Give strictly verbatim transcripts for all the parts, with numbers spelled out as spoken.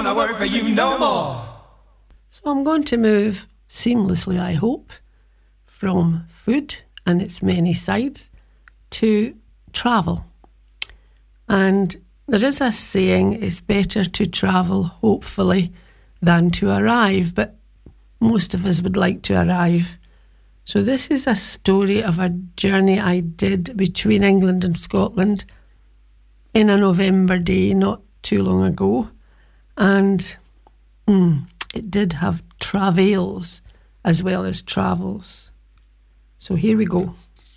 gonna work for you no more. So I'm going to move seamlessly, I hope, from food and its many sides to travel. And there is a saying, it's better to travel hopefully than to arrive, but most of us would like to arrive. So this is a story of a journey I did between England and Scotland in a November day not too long ago. And mm, it did have travails as well as travels. So here we go.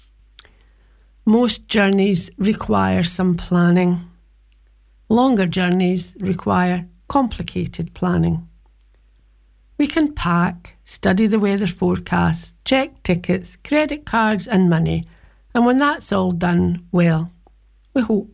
Most journeys require some planning. Longer journeys require complicated planning. We can pack, study the weather forecasts, check tickets, credit cards and money, and when that's all done, well, we hope.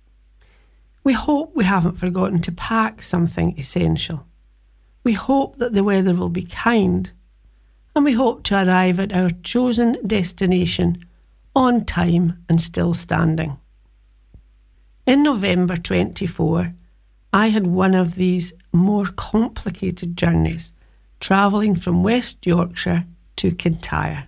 We hope we haven't forgotten to pack something essential. We hope that the weather will be kind, and we hope to arrive at our chosen destination on time and still standing. In November twenty-four, I had one of these more complicated journeys, travelling from West Yorkshire to Kintyre.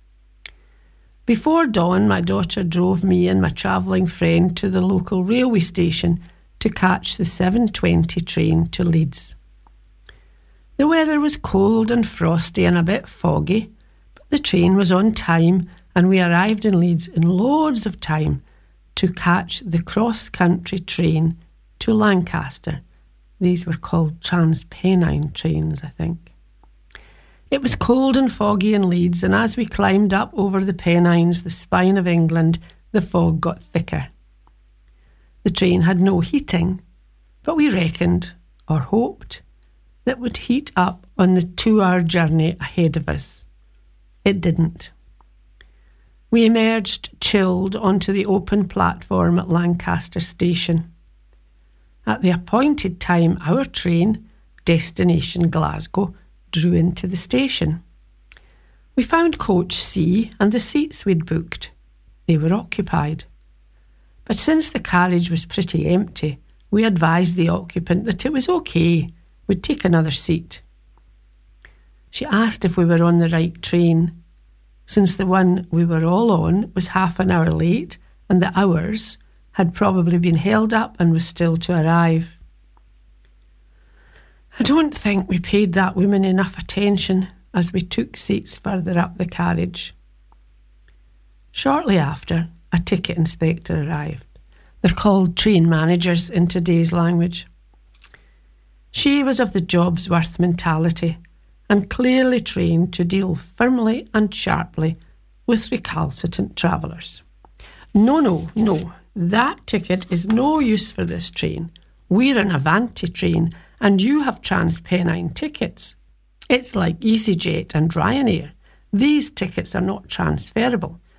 Before dawn, my daughter drove me and my travelling friend to the local railway station to catch the seven twenty train to Leeds. The weather was cold and frosty and a bit foggy, but the train was on time and we arrived in Leeds in loads of time to catch the cross-country train to Lancaster. These were called Transpennine trains, I think. It was cold and foggy in Leeds, and as we climbed up over the Pennines, the spine of England, the fog got thicker. The train had no heating, but we reckoned, or hoped, that it would heat up on the two-hour journey ahead of us. It didn't. We emerged chilled onto the open platform at Lancaster station. At the appointed time, our train, destination Glasgow, drew into the station. We found coach C and the seats we'd booked. They were occupied. But since the carriage was pretty empty, we advised the occupant that it was okay, we'd take another seat. She asked if we were on the right train, since the one we were all on was half an hour late and the ours had probably been held up and was still to arrive. I don't think we paid that woman enough attention as we took seats further up the carriage. Shortly after, a ticket inspector arrived. They're called train managers in today's language. She was of the job's worth mentality and clearly trained to deal firmly and sharply with recalcitrant travellers. No, no, no, that ticket is no use for this train. We're an Avanti train and you have Transpennine tickets. It's like EasyJet and Ryanair. These tickets are not transferable.